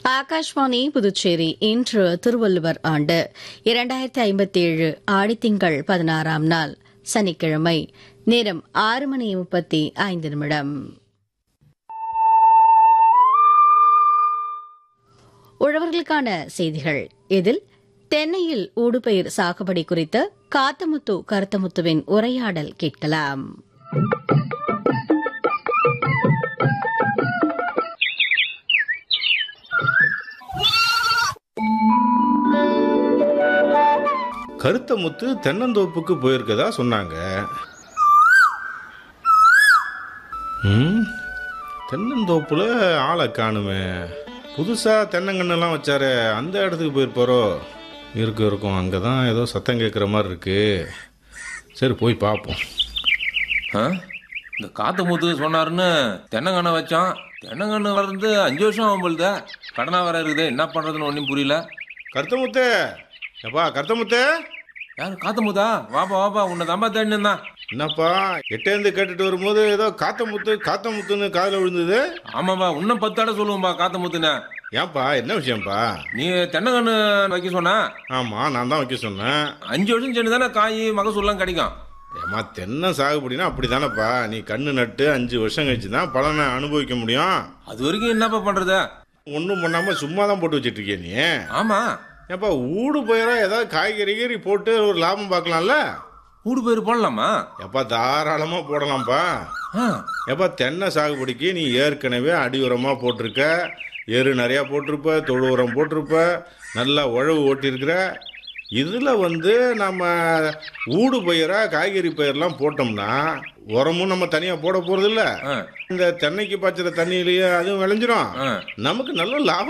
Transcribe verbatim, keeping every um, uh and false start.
ஆகாஷ்வாணி புதுச்சேரி இன்று திருவள்ளுவர் ஆண்டு இரண்டாயிரத்தி ஐம்பத்தி ஏழு ஆடித்திங்கள் பதினாறாம் நாள் சனிக்கிழமை. நேரம் ஆறு மணி முப்பத்தி ஐந்து நிமிடம். உழவர்களுக்கான செய்திகள். இதில் தென்னையில் ஊடுபயிர் சாகுபடி குறித்த காத்தமுத்து கருத்தமுத்துவின் உரையாடல் கேட்கலாம். கருத்தமுத்து தென்னந்தோப்புக்கு போயிருக்கதா சொன்னாங்க. ம் தென்னந்தோப்புல ஆளை காணுமே. புதுசா தென்னங்கண்ணெல்லாம் வச்சாரு, அந்த இடத்துக்கு போயிருப்பாரோ? இருக்கும் இருக்கும் அங்கதான் ஏதோ சத்தம் கேட்குற மாதிரி இருக்கு. சரி போய் பார்ப்போம். இந்த காத்தமுத்து சொன்னாருன்னு தென்னங்கண்ணை வச்சான். தென்னங்கண்ணு வளர்ந்து அஞ்சு வருஷம் ஆகும் போல்த. கடனா வர இருக்குது, என்ன பண்றதுன்னு ஒன்றும் புரியல. கருத்தமுத்து, எப்பா கருத்தமுத்து. யாரு காத்தமுத்தா? வாப்பா வாப்பா, உன்னை தம்பா தேடினா. என்னப்பா எட்டேந்து கேட்டுட்டு வரும்போது ஏதோ காத்தமுத்து காத்தமுத்துன்னு காதில் விழுந்தது. ஆமாப்பா, இன்னும் பத்து இடம் சொல்லுவோம்பா காத்தமுத்துன்னு. ஏன்பா என்ன விஷயம்ப்பா? நீ தென்னங்கண்ணு வைக்க சொன்ன. ஆமா நான் தான் வைக்க சொன்னேன். அஞ்சு வருஷம் சென்று தானே காய் மகசூல்லாம் கிடைக்கும். ஏமா தென்னை சாகுபடினா அப்படி தானேப்பா. நீ கண்ணு நட்டு அஞ்சு வருஷம் கழிச்சு தான் பலனை அனுபவிக்க முடியும். அது வரைக்கும் என்னப்பா பண்றது? ஒன்றும் பண்ணாம சும்மா தான் போட்டு வச்சுட்டு இருக்கிய நீ. ஆமா. ஏப்பா ஊடு பயிரா ஏதாவது காய்கறி கீரி போட்டு ஒரு லாபம் பார்க்கலாம்ல. ஊடு பயிர் போடலாமா? எப்பா தாராளமா போடலாம்ப்பா. எப்பா தென்னை சாகுபடிக்கு நீ ஏற்கனவே அடி உரமா போட்டிருக்க, எரு நிறையா போட்டிருப்ப, தொழு உரம் போட்டிருப்ப, நல்லா உழவு ஓட்டியிருக்கிற. இதில் வந்து நம்ம ஊடு பயிரா காய்கறி பயிரெலாம் போட்டோம்னா உரமும் நம்ம தனியாக போட போகிறது இல்லை. இந்த தென்னைக்கு பாய்ச்சுற தண்ணியிலேயே அதுவும் விளைஞ்சிரும். நமக்கு நல்ல லாபம்